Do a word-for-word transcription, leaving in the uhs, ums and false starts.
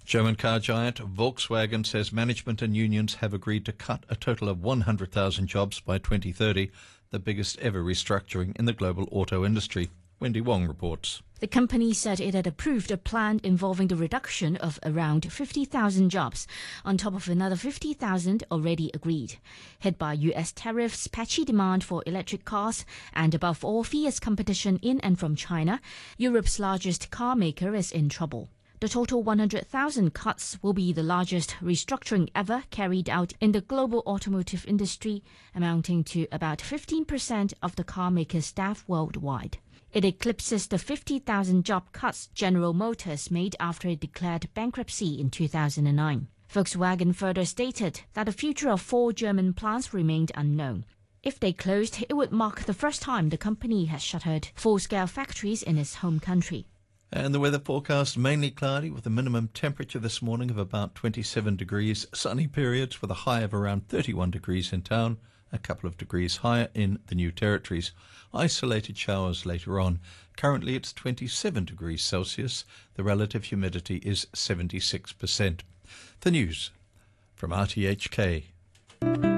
German car giant Volkswagen says management and unions have agreed to cut a total of one hundred thousand jobs by twenty thirty, the biggest ever restructuring in the global auto industry. Wendy Wong reports. The company said it had approved a plan involving the reduction of around fifty thousand jobs, on top of another fifty thousand already agreed. Hit by U S tariffs, patchy demand for electric cars, and above all fierce competition in and from China, Europe's largest car maker is in trouble. The total one hundred thousand cuts will be the largest restructuring ever carried out in the global automotive industry, amounting to about fifteen percent of the car maker's staff worldwide. It eclipses the fifty thousand job cuts General Motors made after it declared bankruptcy in two thousand nine. Volkswagen further stated that the future of four German plants remained unknown. If they closed, it would mark the first time the company has shuttered full-scale factories in its home country. And the weather forecast mainly cloudy with a minimum temperature this morning of about twenty-seven degrees, sunny periods with a high of around thirty-one degrees in town, a couple of degrees higher in the New Territories. Isolated showers later on. Currently it's twenty-seven degrees Celsius. The relative humidity is seventy-six percent. The news from R T H K.